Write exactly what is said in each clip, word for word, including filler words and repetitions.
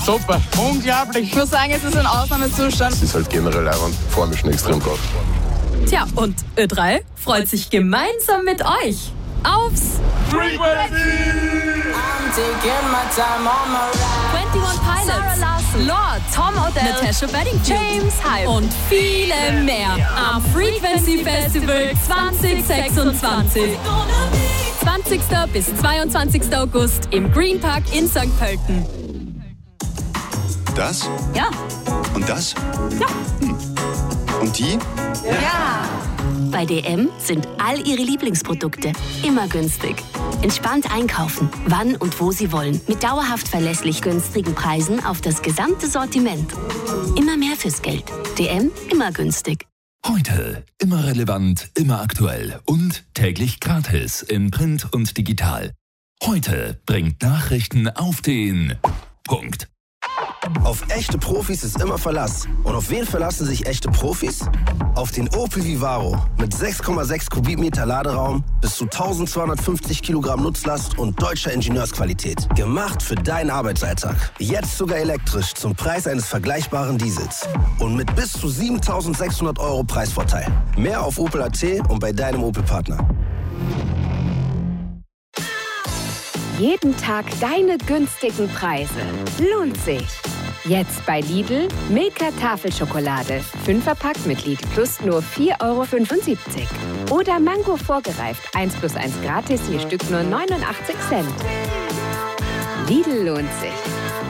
Super, unglaublich. Ich muss sagen, es ist ein Ausnahmezustand. Es ist halt generell auch, vor mir schon extrem gut. Tja, und Ö drei freut sich gemeinsam mit euch aufs Frequency! einundzwanzig Pilots, Lord, Tom Odell, Natasha Bedingfield, James Hype und viele mehr am Frequency Festival zwanzig sechsundzwanzig. zwanzigsten bis zweiundzwanzigsten August im Green Park in Sankt Pölten. Das? Ja. Und das? Ja. Hm. Und die? Ja. Bei D M sind all Ihre Lieblingsprodukte immer günstig. Entspannt einkaufen, wann und wo Sie wollen. Mit dauerhaft verlässlich günstigen Preisen auf das gesamte Sortiment. Immer mehr fürs Geld. D M, immer günstig. Heute immer relevant, immer aktuell und täglich gratis in Print und digital. Heute bringt Nachrichten auf den Punkt. Auf echte Profis ist immer Verlass. Und auf wen verlassen sich echte Profis? Auf den Opel Vivaro mit sechs Komma sechs Kubikmeter Laderaum, bis zu eintausendzweihundertfünfzig Kilogramm Nutzlast und deutscher Ingenieursqualität. Gemacht für deinen Arbeitsalltag. Jetzt sogar elektrisch zum Preis eines vergleichbaren Diesels. Und mit bis zu siebentausendsechshundert Euro Preisvorteil. Mehr auf Opel Punkt a t und bei deinem Opel-Partner. Jeden Tag deine günstigen Preise. Lohnt sich. Jetzt bei Lidl Milka Tafelschokolade. Fünferpack mit Lidl Plus nur vier Euro fünfundsiebzig. Oder Mango vorgereift. eins plus eins gratis, je Stück nur neunundachtzig Cent. Lidl lohnt sich.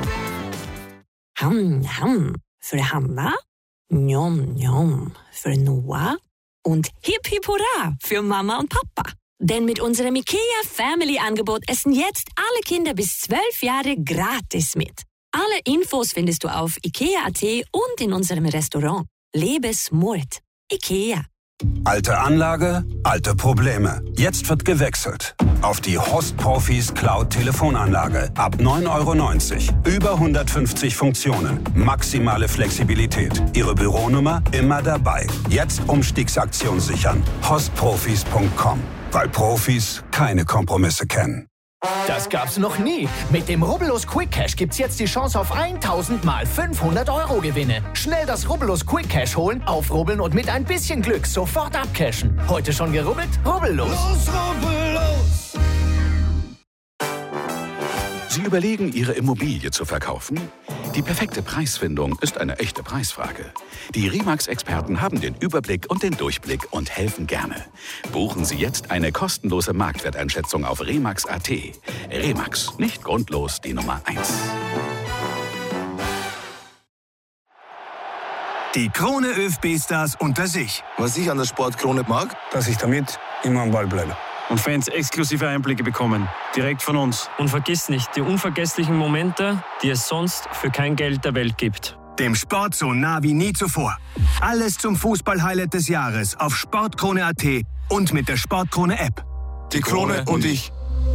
Ham, ham. Für Hanna. Njom, njom. Für Noah. Und hip, hip, hurra für Mama und Papa. Denn mit unserem IKEA Family Angebot essen jetzt alle Kinder bis zwölf Jahre gratis mit. Alle Infos findest du auf ikea punkt a t und in unserem Restaurant. Lebe smart. IKEA. Alte Anlage, alte Probleme. Jetzt wird gewechselt. Auf die Host Profis Cloud Telefonanlage. Ab neun Euro neunzig. Über hundertfünfzig Funktionen. Maximale Flexibilität. Ihre Büronummer immer dabei. Jetzt Umstiegsaktion sichern. hostprofis punkt com. Weil Profis keine Kompromisse kennen. Das gab's noch nie. Mit dem Rubbellos Quick Cash gibt's jetzt die Chance auf tausend mal fünfhundert Euro Gewinne. Schnell das Rubbellos Quick Cash holen, aufrubbeln und mit ein bisschen Glück sofort abcashen. Heute schon gerubbelt? Rubbellos. Los, rubbellos! Sie überlegen, Ihre Immobilie zu verkaufen? Die perfekte Preisfindung ist eine echte Preisfrage. Die Remax-Experten haben den Überblick und den Durchblick und helfen gerne. Buchen Sie jetzt eine kostenlose Marktwerteinschätzung auf remax punkt a t. Remax, nicht grundlos die Nummer eins. Die Krone ÖFB-Stars unter sich. Was ich an der Sportkrone mag? Dass ich damit immer am Ball bleibe. Und Fans exklusive Einblicke bekommen, direkt von uns. Und vergiss nicht die unvergesslichen Momente, die es sonst für kein Geld der Welt gibt. Dem Sport so nah wie nie zuvor. Alles zum Fußball-Highlight des Jahres auf sportkrone punkt a t und mit der Sportkrone-App. Die Krone und ich.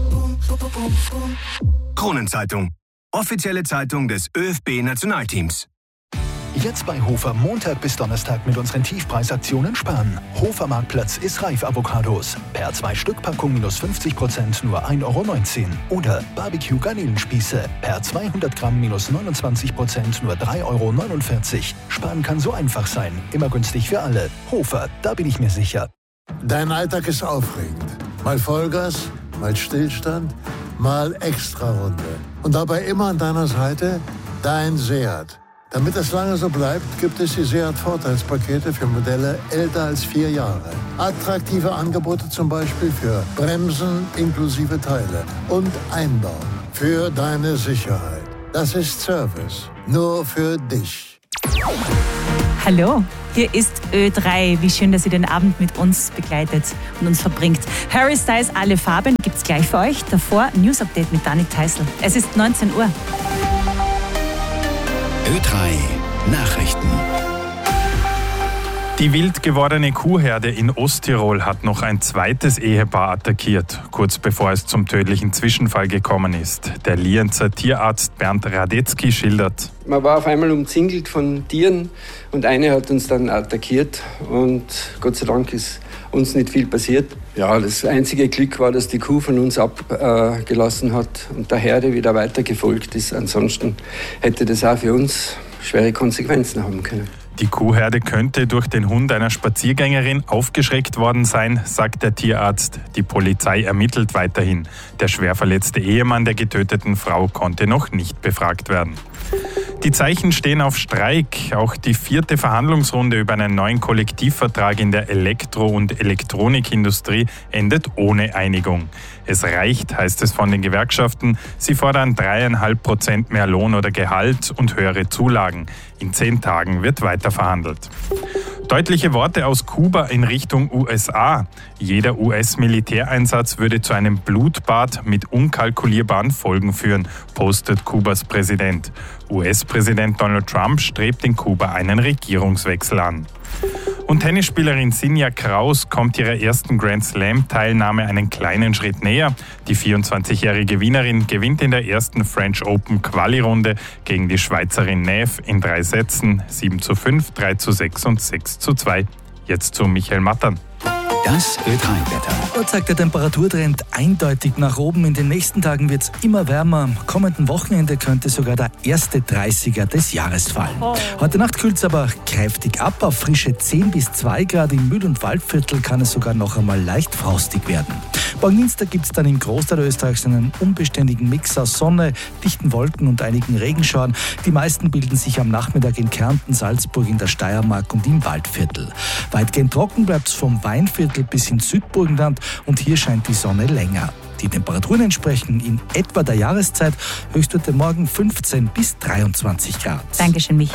Kronenzeitung. Offizielle Zeitung des ÖFB-Nationalteams. Jetzt bei Hofer Montag bis Donnerstag mit unseren Tiefpreisaktionen sparen. Hofer Marktplatz ist reif Avocados. Per zwei Stück Packung minus fünfzig Prozent nur ein Euro neunzehn. Oder Barbecue Garnelenspieße. Per zweihundert Gramm minus neunundzwanzig Prozent nur drei Euro neunundvierzig. Sparen kann so einfach sein. Immer günstig für alle. Hofer, da bin ich mir sicher. Dein Alltag ist aufregend. Mal Vollgas, mal Stillstand, mal Extrarunde. Und dabei immer an deiner Seite dein Seat. Damit es lange so bleibt, gibt es die Seat-Vorteilspakete für Modelle älter als vier Jahre. Attraktive Angebote zum Beispiel für Bremsen inklusive Teile und Einbau. Für deine Sicherheit. Das ist Service. Nur für dich. Hallo, hier ist Ö drei. Wie schön, dass ihr den Abend mit uns begleitet und uns verbringt. Harry Styles, alle Farben gibt's gleich für euch. Davor News Update mit Dani Teisel. Es ist neunzehn Uhr. Ö drei Nachrichten. Die wild gewordene Kuhherde in Osttirol hat noch ein zweites Ehepaar attackiert, kurz bevor es zum tödlichen Zwischenfall gekommen ist. Der Lienzer Tierarzt Bernd Radetzky schildert. Man war auf einmal umzingelt von Tieren und eine hat uns dann attackiert und Gott sei Dank ist uns nicht viel passiert. Ja, das einzige Glück war, dass die Kuh von uns abgelassen äh, hat und der Herde wieder weiter gefolgt ist. Ansonsten hätte das auch für uns schwere Konsequenzen haben können. Die Kuhherde könnte durch den Hund einer Spaziergängerin aufgeschreckt worden sein, sagt der Tierarzt. Die Polizei ermittelt weiterhin. Der schwer verletzte Ehemann der getöteten Frau konnte noch nicht befragt werden. Die Zeichen stehen auf Streik. Auch die vierte Verhandlungsrunde über einen neuen Kollektivvertrag in der Elektro- und Elektronikindustrie endet ohne Einigung. Es reicht, heißt es von den Gewerkschaften. Sie fordern dreieinhalb Prozent mehr Lohn oder Gehalt und höhere Zulagen. In zehn Tagen wird weiter verhandelt. Deutliche Worte aus Kuba in Richtung U S A. Jeder U S-Militäreinsatz würde zu einem Blutbad mit unkalkulierbaren Folgen führen, postet Kubas Präsident. U S-Präsident Donald Trump strebt in Kuba einen Regierungswechsel an. Und Tennisspielerin Sinja Kraus kommt ihrer ersten Grand Slam-Teilnahme einen kleinen Schritt näher. Die vierundzwanzigjährige Wienerin gewinnt in der ersten French Open Quali-Runde gegen die Schweizerin Neff in drei Sätzen, sieben zu fünf, drei zu sechs und sechs zu zwei. Jetzt zu Michael Mattern. Das Ö drei Wetter. Dort zeigt der Temperaturtrend eindeutig nach oben. In den nächsten Tagen wird es immer wärmer. Am kommenden Wochenende könnte sogar der erste dreißiger des Jahres fallen. Oh. Heute Nacht kühlt es aber kräftig ab. Auf frische zehn bis zwei Grad im Mühl- und Waldviertel kann es sogar noch einmal leicht frostig werden. Morgen Dienstag gibt es dann im Großteil Österreichs einen unbeständigen Mix aus Sonne, dichten Wolken und einigen Regenschauern. Die meisten bilden sich am Nachmittag in Kärnten, Salzburg, in der Steiermark und im Waldviertel. Weitgehend trocken bleibt es vom Weinviertel bis ins Südburgenland und hier scheint die Sonne länger. Die Temperaturen entsprechen in etwa der Jahreszeit. Höchstwerte morgen fünfzehn bis dreiundzwanzig Grad. Dankeschön, Michi.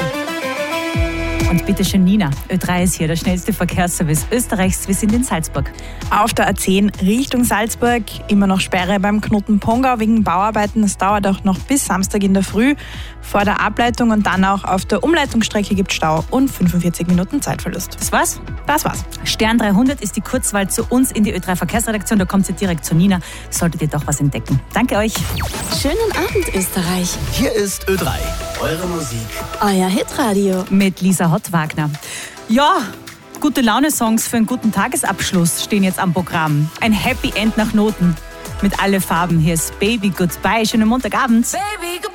Und bitte schön, Nina. Ö drei ist hier, der schnellste Verkehrsservice Österreichs. Wir sind in Salzburg. Auf der A zehn Richtung Salzburg immer noch Sperre beim Knoten Pongau wegen Bauarbeiten. Das dauert auch noch bis Samstag in der Früh vor der Ableitung und dann auch auf der Umleitungsstrecke gibt Stau und fünfundvierzig Minuten Zeitverlust. Das war's? Das war's. Stern dreihundert ist die Kurzwahl zu uns in die Ö drei Verkehrsredaktion. Da kommt sie direkt zu Nina. Solltet ihr doch was entdecken. Danke euch. Schönen Abend, Österreich. Hier ist Ö drei. Eure Musik. Euer Hitradio. Mit Lisa Hott-Wagner. Ja, gute Laune-Songs für einen guten Tagesabschluss stehen jetzt am Programm. Ein Happy End nach Noten. Mit alle Farben. Hier ist Baby Goodbye. Schönen Montagabend. Baby Goodbye.